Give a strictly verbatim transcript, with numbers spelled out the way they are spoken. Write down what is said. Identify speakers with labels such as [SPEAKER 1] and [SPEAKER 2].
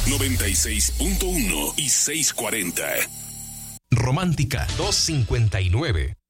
[SPEAKER 1] noventa y seis punto uno y seiscientos cuarenta.
[SPEAKER 2] Romántica dos cincuenta y nueve.